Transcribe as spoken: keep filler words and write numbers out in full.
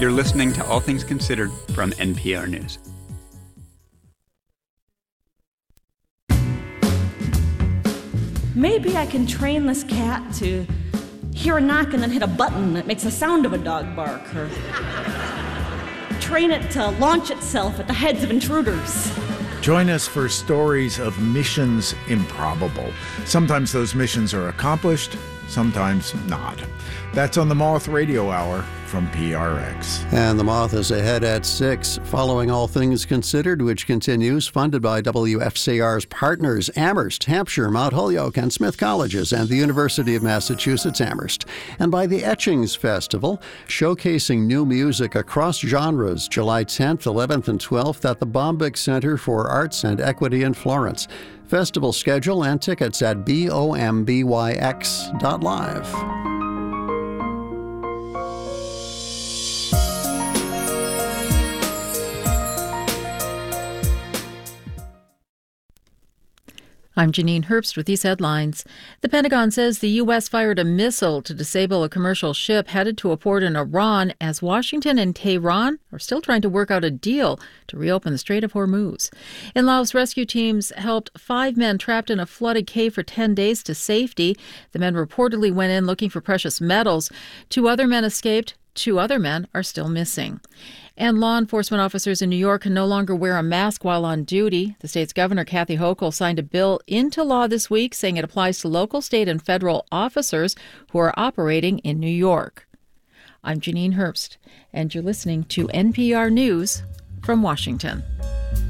You're listening to All Things Considered from N P R News. Maybe I can train this cat to hear a knock and then hit a button that makes the sound of a dog bark, or train it to launch itself at the heads of intruders. Join us for stories of missions improbable. Sometimes those missions are accomplished, sometimes not. That's on the Moth Radio Hour from P R X. And the Moth is ahead at six, following All Things Considered, which continues, funded by W F C R's partners, Amherst, Hampshire, Mount Holyoke, and Smith Colleges, and the University of Massachusetts Amherst. And by the Etchings Festival, showcasing new music across genres, July tenth, eleventh, and twelfth at the Bombyx Center for Arts and Equity in Florence. Festival schedule and tickets at bombyx dot live. I'm Janine Herbst with these headlines. The Pentagon says the U S fired a missile to disable a commercial ship headed to a port in Iran as Washington and Tehran are still trying to work out a deal to reopen the Strait of Hormuz. In Laos, rescue teams helped five men trapped in a flooded cave for ten days to safety. The men reportedly went in looking for precious metals. Two other men escaped. Two other men are still missing. And law enforcement officers in New York can no longer wear a mask while on duty. The state's governor, Kathy Hochul, signed a bill into law this week saying it applies to local, state, and federal officers who are operating in New York. I'm Janine Herbst, and you're listening to N P R News from Washington.